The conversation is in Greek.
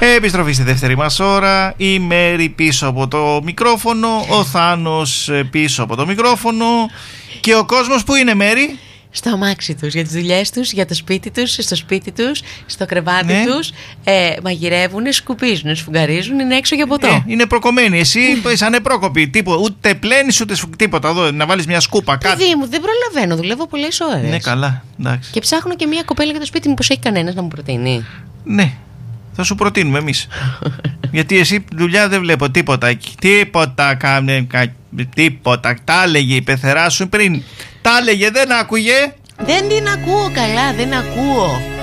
Επιστροφή στη δεύτερη μας ώρα. Η Μέρη πίσω από το μικρόφωνο, ο Θάνος πίσω από το μικρόφωνο. Και ο κόσμος που είναι, Μέρη? Στο αμάξι τους, για τις δουλειές τους, για το σπίτι τους, στο σπίτι τους, στο κρεβάτι τους. Μαγειρεύουν, σκουπίζουν, σφουγγαρίζουν, είναι έξω για ποτό. Είναι προκομμένοι. Εσύ είσαι ανεπρόκοπη. Ούτε πλένεις ούτε τίποτα. Εδώ, να βάλεις μια σκούπα, κάτι. Παιδί μου, δεν προλαβαίνω. Δουλεύω πολλές ώρες. Ναι, καλά. Εντάξει. Και ψάχνω και μια κοπέλα για το σπίτι μου. Πως έχει κανένας να μου προτείνει? Ναι. Θα σου προτείνουμε εμείς. Γιατί εσύ δουλειά δεν βλέπω τίποτα εκεί. Τίποτα. Τα έλεγε η πεθερά σου πριν. Τα έλεγε, δεν άκουγε. Δεν την ακούω καλά, δεν ακούω.